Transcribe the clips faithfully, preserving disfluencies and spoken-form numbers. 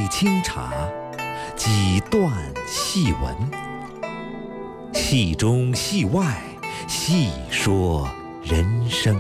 清茶，几段细文，戏中戏外，细说人生。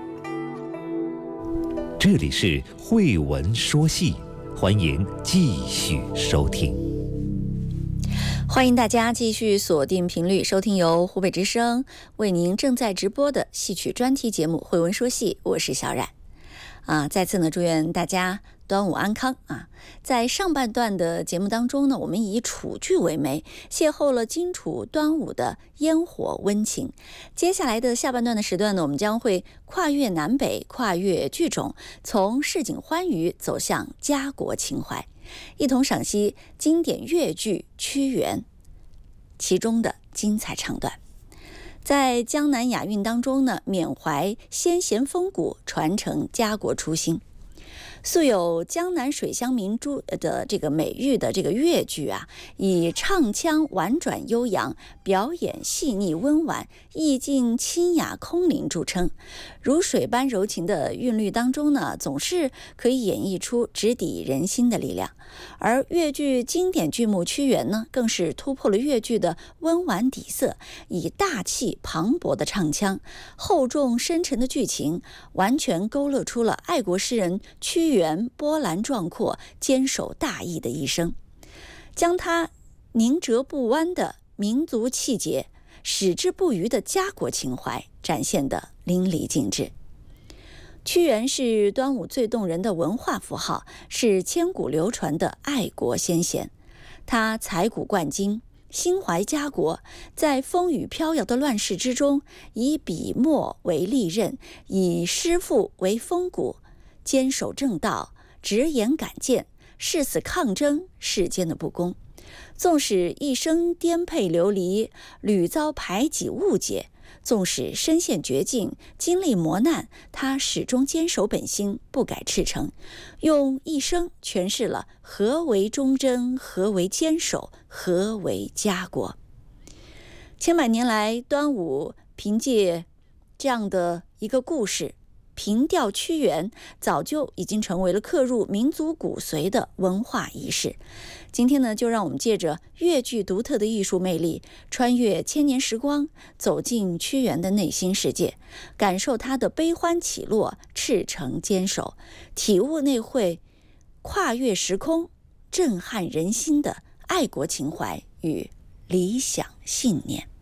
这里是慧文说戏，欢迎继续收听。 欢迎大家继续锁定频率收听由湖北之声为您正在直播的戏曲专题节目《慧文说戏》，我是小冉。啊，再次呢祝愿大家端午安康啊！在上半段的节目当中呢，我们以楚剧为媒，邂逅了荆楚端午的烟火温情。接下来的下半段的时段呢，我们将会跨越南北，跨越剧种，从市井欢愉走向家国情怀，一同赏析经典粤剧《屈原》其中的精彩唱段。在江南雅韵当中呢，缅怀先贤风骨，传承家国初心。素有江南水乡明珠的这个美誉的这个粤剧啊，以唱腔婉转悠扬，表演细腻温婉，意境清雅空灵著称。如水般柔情的韵律当中呢，总是可以演绎出直抵人心的力量。而粤剧经典剧目《屈原》呢，更是突破了粤剧的温婉底色，以大气磅礴的唱腔、厚重深沉的剧情，完全勾勒出了爱国诗人屈原波澜壮阔、坚守大义的一生，将他宁折不弯的民族气节、矢志不渝的家国情怀展现得淋漓尽致。屈原是端午最动人的文化符号，是千古流传的爱国先贤。他才古贯今，心怀家国，在风雨飘摇的乱世之中，以笔墨为利刃，以诗赋为风骨，坚守正道，直言敢谏，誓死抗争世间的不公。纵使一生颠沛流离，屡遭排挤误解，纵使身陷绝境，经历磨难，他始终坚守本心，不改赤诚，用一生诠释了何为忠贞，何为坚守，何为家国。千百年来，端午凭借这样的一个故事，凭吊屈原，早就已经成为了刻入民族骨髓的文化仪式。今天呢，就让我们借着粤剧独特的艺术魅力，穿越千年时光，走进屈原的内心世界，感受他的悲欢起落、赤诚坚守，体悟内会跨越时空、震撼人心的爱国情怀与理想信念。